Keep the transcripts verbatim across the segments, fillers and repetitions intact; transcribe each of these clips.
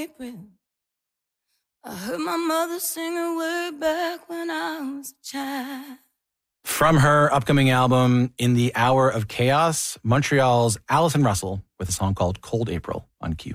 I heard my mother sing her way back when I was a child. From her upcoming album, In the Hour of Chaos, Montreal's Alison Russell with a song called Cold April on Q.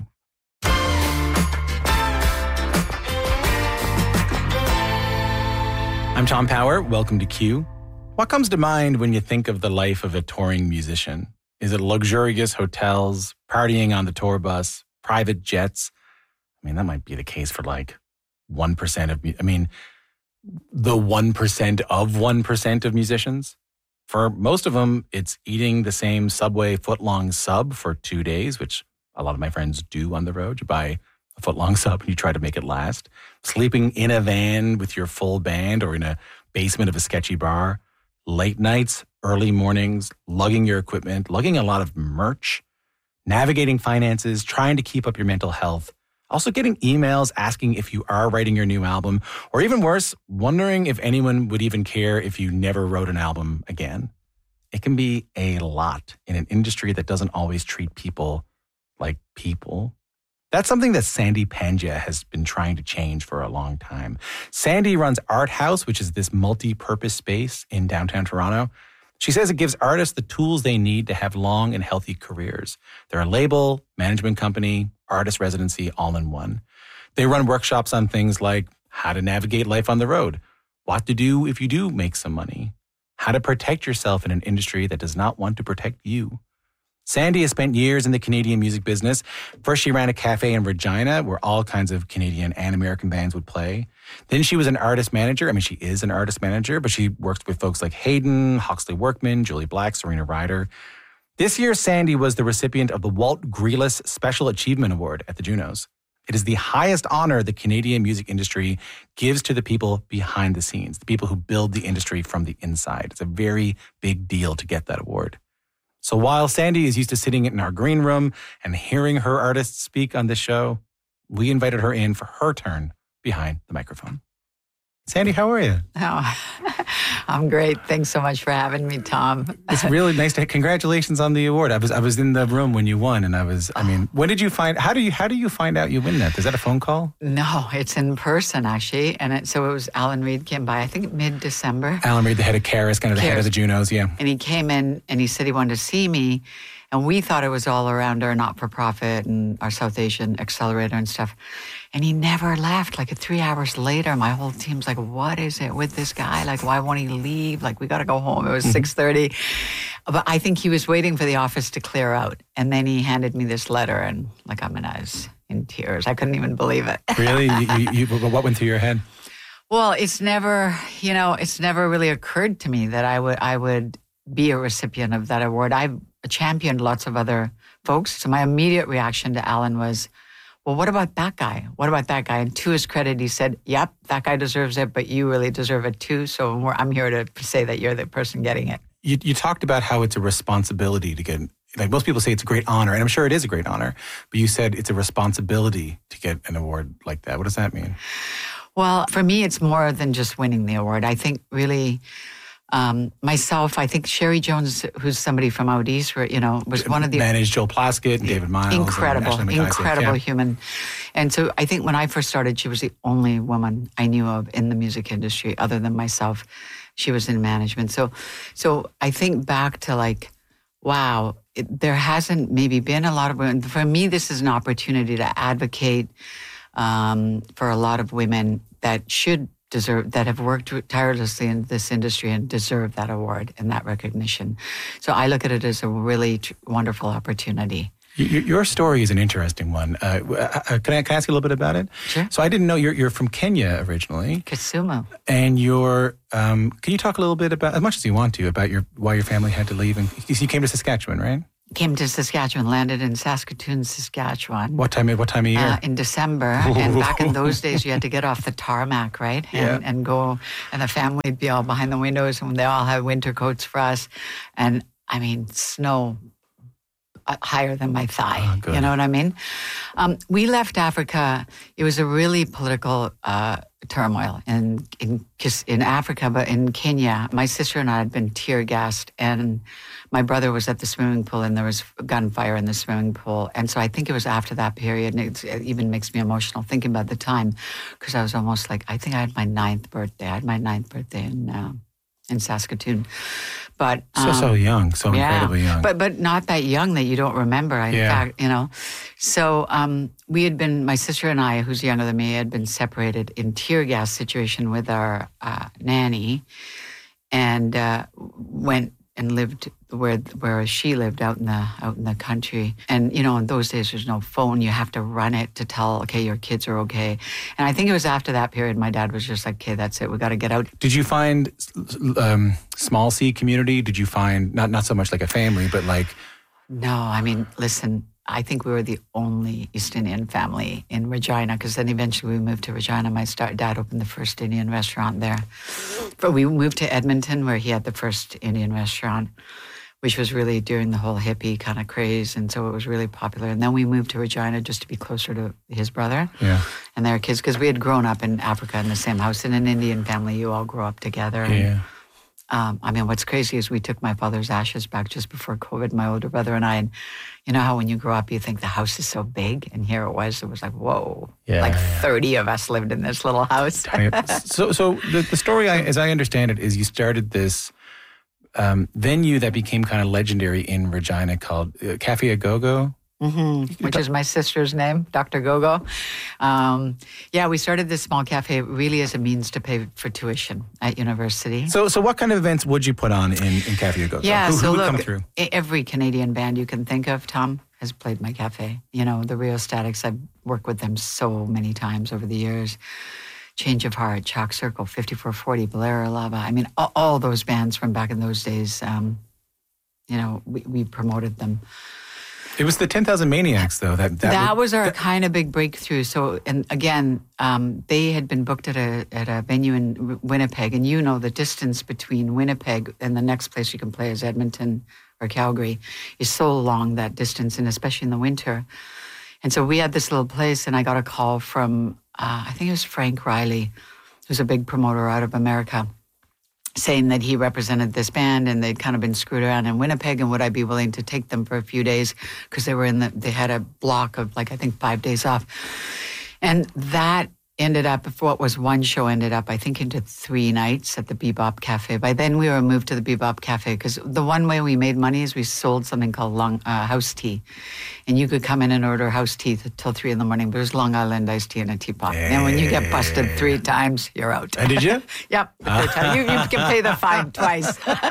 I'm Tom Power. Welcome to Q. What comes to mind when you think of the life of a touring musician? Is it luxurious hotels, partying on the tour bus, private jets? I mean, that might be the case for like one percent of, I mean, the one percent of one percent of musicians. For most of them, it's eating the same Subway foot-long sub for two days, which a lot of my friends do on the road. You buy a foot-long sub and you try to make it last. Sleeping in a van with your full band or in a basement of a sketchy bar. Late nights, early mornings, lugging your equipment, lugging a lot of merch, navigating finances, trying to keep up your mental health. Also getting emails asking if you are writing your new album, or even worse, wondering if anyone would even care if you never wrote an album again. It can be a lot in an industry that doesn't always treat people like people. That's something that Sandy Pandya has been trying to change for a long time. Sandy runs Art House, which is this multi-purpose space in downtown Toronto. She says it gives artists the tools they need to have long and healthy careers. They're a label, management company, artist residency, all in one. They run workshops on things like how to navigate life on the road, what to do if you do make some money, how to protect yourself in an industry that does not want to protect you. Sandy has spent years in the Canadian music business. First, she ran a cafe in Regina where all kinds of Canadian and American bands would play. Then she was an artist manager. I mean, she is an artist manager, but she works with folks like Hayden, Hawksley Workman, Julie Black, Serena Ryder. This year, Sandy was the recipient of the Walt Grealis Special Achievement Award at the Junos. It is the highest honor the Canadian music industry gives to the people behind the scenes, the people who build the industry from the inside. It's a very big deal to get that award. So while Sandy is used to sitting in our green room and hearing her artists speak on this show, we invited her in for her turn behind the microphone. Sandy, how are you? Oh, I'm great. Thanks so much for having me, Tom. It's really nice to. Congratulations on the award. I was I was in the room when you won, and I was. I mean, when did you find? How do you how do you find out you win that? Is that a phone call? No, it's in person actually, and it, so it was Alan Reid came by. I think mid December. Alan Reid, the head of Caris, kind of the Caris. head of the Junos, yeah. And he came in and he said he wanted to see me, and we thought it was all around our not-for-profit and our South Asian Accelerator and stuff. And he never left. Like three hours later, my whole team's like, what is it with this guy? Like, why won't he leave? Like, we got to go home. It was mm-hmm. six thirty. But I think he was waiting for the office to clear out. And then he handed me this letter. And like, I mean, I was in tears. I couldn't even believe it. Really? you, you, you, what went through your head? Well, it's never, you know, it's never really occurred to me that I would, I would be a recipient of that award. I've championed lots of other folks. So my immediate reaction to Alan was, well, what about that guy? What about that guy? And to his credit, he said, yep, that guy deserves it, but you really deserve it too. So we're, I'm here to say that you're the person getting it. You, you talked about how it's a responsibility to get, like most people say it's a great honor, and I'm sure it is a great honor, but you said it's a responsibility to get an award like that. What does that mean? Well, for me, it's more than just winning the award. I think really... Um, myself, I think Sherry Jones, who's somebody from out east, you know, was one of the... Managed Joel Plaskett and David Miles. Incredible, and incredible yeah. human. And so I think when I first started, she was the only woman I knew of in the music industry other than myself. She was in management. So, so I think back to like, wow, it, there hasn't maybe been a lot of women. For me, this is an opportunity to advocate um, for a lot of women that should deserve, that have worked tirelessly in this industry and deserve that award and that recognition. So I look at it as a really tr- wonderful opportunity. Your story is an interesting one. Uh, can, I, can I ask you a little bit about it? Sure. So I didn't know you're you're from Kenya originally. Kisumu. And you're. Um, can you talk a little bit about, as much as you want to, about your why your family had to leave? And you came to Saskatchewan, right? Came to Saskatchewan, landed in Saskatoon, Saskatchewan. What time? What time of year? Uh, in December. And back in those days, you had to get off the tarmac, right? And, yeah. and go, and the family would be all behind the windows, and they all had winter coats for us. And I mean, snow uh, higher than my thigh. Oh, good. You know what I mean? Um, we left Africa. It was a really political uh, turmoil in, in, in Africa, but in Kenya, my sister and I had been tear gassed, and my brother was at the swimming pool, and there was gunfire in the swimming pool. And so I think it was after that period, and it's, it even makes me emotional thinking about the time, because I was almost like, I think I had my ninth birthday. I had my ninth birthday in uh, in Saskatoon. But so um, so young, so yeah, incredibly young. But but not that young that you don't remember. In Yeah. fact, you know. So um, we had been, my sister and I, who's younger than me, had been separated in tear gas situation with our uh, nanny, and uh, went and lived where where she lived out in the out in the country. And you know, in those days, there's no phone. You have to run it to tell, okay, your kids are okay. And I think it was after that period, my dad was just like, okay, that's it. We got to get out. Did you find um, small C community? Did you find not not so much like a family, but like? No, I mean, listen. I think we were the only East Indian family in Regina, because then eventually we moved to Regina. My start, dad opened the first Indian restaurant there. But we moved to Edmonton, where he had the first Indian restaurant, which was really during the whole hippie kind of craze. And so it was really popular. And then we moved to Regina just to be closer to his brother Yeah. and their kids, because we had grown up in Africa in the same house. In an Indian family, you all grow up together. And, Yeah. Um, I mean, what's crazy is we took my father's ashes back just before COVID, my older brother and I. And you know how when you grow up, you think the house is so big? And here it was. It was like, whoa. Yeah, like yeah. thirty of us lived in this little house. so so the, the story, I, as I understand it, is you started this um, venue that became kind of legendary in Regina called uh, Cafe A Go-Go. Mm-hmm. Which is my sister's name, Doctor Gogo. Um, yeah, we started this small cafe really as a means to pay for tuition at university. So so what kind of events would you put on in, in Cafe A Go-Go? Yeah, who, so who would look, come through? every Canadian band you can think of, Tom, has played my cafe. You know, the Rio Statics, I've worked with them so many times over the years. Change of Heart, Chalk Circle, fifty-four forty, Bolero Lava. I mean, all, all those bands from back in those days, um, you know, we, we promoted them. It was the ten thousand Maniacs, though. That that, That would- was our kind of big breakthrough. So, and again, um, they had been booked at a at a venue in Winnipeg, and you know the distance between Winnipeg and the next place you can play is Edmonton or Calgary is so long, that distance, and especially in the winter. And so we had this little place, and I got a call from uh, I think it was Frank Riley, who's a big promoter out of America, saying that he represented this band and they'd kind of been screwed around in Winnipeg, and would I be willing to take them for a few days, because they were in the, they had a block of like, I think five days off. And that ended up, if what was one show ended up, I think, into three nights at the Bebop Cafe. By then we were moved to the Bebop Cafe, because the one way we made money is we sold something called long, uh, house tea. And you could come in and order house tea till three in the morning, but it was Long Island iced tea in a teapot. And when you get busted three times, you're out. Uh, did you? Yep. The third time. You, you can pay the fine twice.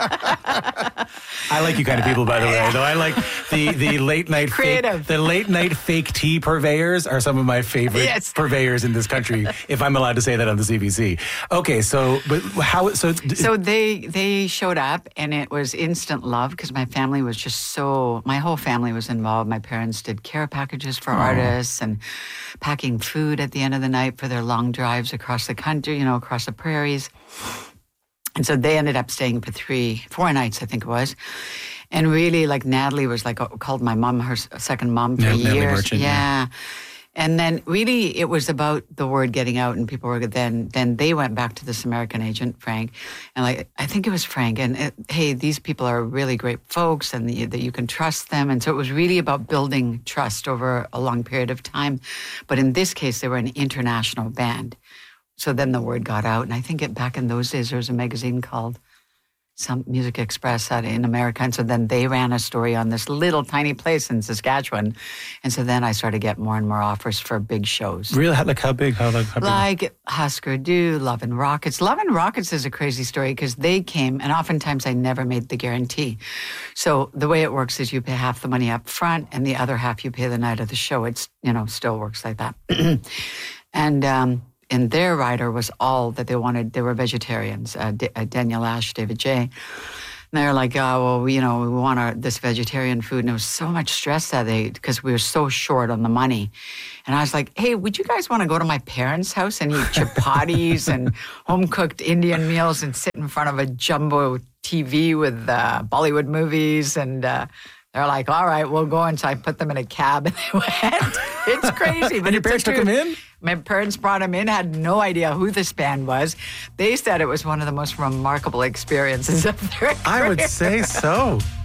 I like you kind of people, by the way. Though I like the the late night Creative. Fake, the late night fake tea purveyors are some of my favorite Yes. purveyors in this country. If I'm allowed to say that on the C B C. Okay, so but how so? So they they showed up, and it was instant love, because my family was just so, my whole family was involved. My parents did care packages for artists and packing food at the end of the night for their long drives across the country, you know, across the prairies. And so they ended up staying for three, four nights, I think it was. And really, like, Natalie was like, called my mom her second mom for Natalie years. Merchant, yeah. yeah. And then really it was about the word getting out, and people were, then then they went back to this American agent, Frank, and like, I think it was Frank, and it, hey, these people are really great folks, and the, that you can trust them. And so it was really about building trust over a long period of time. But in this case, they were an international band. So then the word got out, and I think it, back in those days, there was a magazine called Some Music Express out in America. And so then they ran a story on this little tiny place in Saskatchewan. And so then I started to get more and more offers for big shows. Really, like how big? How, like, how big? Like Husker Du, Love and Rockets. Love and Rockets is a crazy story, because they came, and oftentimes I never made the guarantee. So the way it works is you pay half the money up front, and the other half you pay the night of the show. It's, you know, still works like that. and, um, And their rider was all that they wanted. They were vegetarians, uh, D- uh, Daniel Ash, David J. And they were like, oh, well, you know, we want our, this vegetarian food. And there was so much stress that they, because we were so short on the money. And I was like, hey, would you guys want to go to my parents' house and eat chapatis and home-cooked Indian meals and sit in front of a jumbo T V with uh, Bollywood movies? And uh, They're like, all right, we'll go. And so I put them in a cab and they went. It's crazy. But And your it's the parents took truth. them in? My parents brought them in, had no idea who this band was. They said it was one of the most remarkable experiences of their career. I would say so.